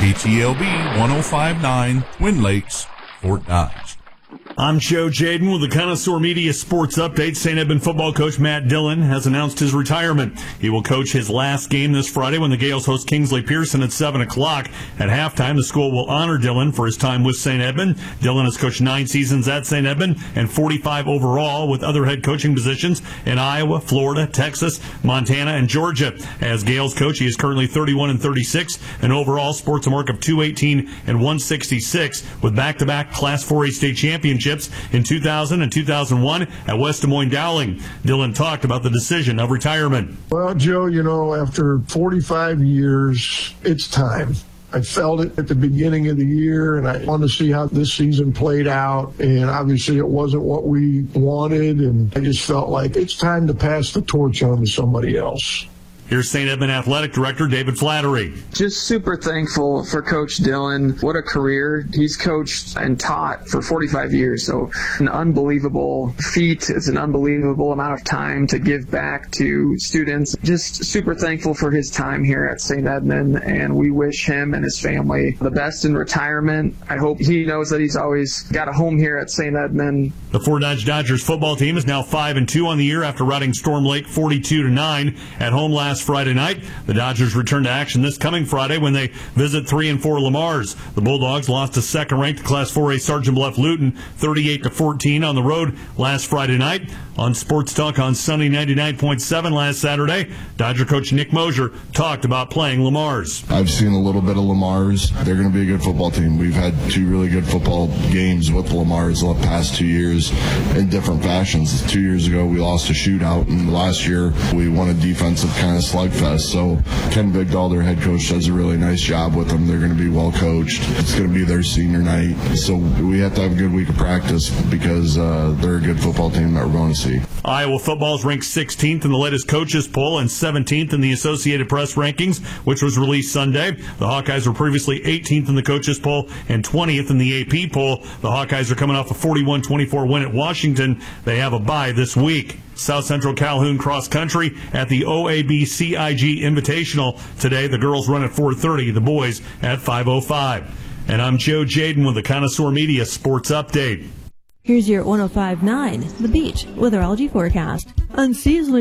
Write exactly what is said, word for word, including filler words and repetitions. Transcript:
K T L B one oh five point nine, Twin Lakes, Fort Dodge. I'm Joe Jaden with the Connoisseur Media Sports Update. Saint Edmund football coach Matt Dillon has announced his retirement. He will coach his last game this Friday when the Gales host Kingsley Pearson at seven o'clock. At halftime, the school will honor Dillon for his time with Saint Edmund. Dillon has coached nine seasons at Saint Edmund and forty-five overall, with other head coaching positions in Iowa, Florida, Texas, Montana, and Georgia. As Gales coach, he is currently thirty-one and thirty-six and overall sports a mark of two eighteen and one sixty-six, with back-to-back Class four A state championships in two thousand and two thousand one at West Des Moines Dowling. Dillon talked about the decision of retirement. Well, Joe, you know, after forty-five years, it's time. I felt it at the beginning of the year, and I wanted to see how this season played out. And obviously it wasn't what we wanted, and I just felt like it's time to pass the torch on to somebody else. Here's Saint Edmund Athletic Director David Flattery. Just super thankful for Coach Dillon. What a career. He's coached and taught for forty-five years, so an unbelievable feat. It's an unbelievable amount of time to give back to students. Just super thankful for his time here at Saint Edmund, and we wish him and his family the best in retirement. I hope he knows that he's always got a home here at Saint Edmund. The Fort Dodge Dodgers football team is now five and two on the year after routing Storm Lake forty-two to nine at home last Friday night. The Dodgers return to action this coming Friday when they visit three and four Lamar's. The Bulldogs lost to second-ranked Class four A Sergeant Bluff Luton thirty-eight to fourteen on the road last Friday night. On Sports Talk on Sunny ninety-nine point seven last Saturday, Dodger coach Nick Mosier talked about playing Lamar's. I've seen a little bit of Lamar's. They're going to be a good football team. We've had two really good football games with Lamar's the past two years in different fashions. Two years ago, we lost a shootout, and last year we won a defensive kind of slugfest. So Ken Vigdal, their head coach, does a really nice job with them. They're going to be well coached. It's going to be their senior night. So we have to have a good week of practice because uh, they're a good football team that we're going to see. Iowa football is ranked sixteenth in the latest coaches poll and seventeenth in the Associated Press rankings, which was released Sunday. The Hawkeyes were previously eighteenth in the coaches poll and twentieth in the A P poll. The Hawkeyes are coming off a forty-one twenty-four win at Washington. They have a bye this week. South Central Calhoun cross country at the O A B C I G Invitational today. The girls run at four thirty, the boys at five oh five. And I'm Joe Jaden with the Connoisseur Media Sports Update. Here's your one oh five point nine, The Beach, weatherology forecast. Unseasonably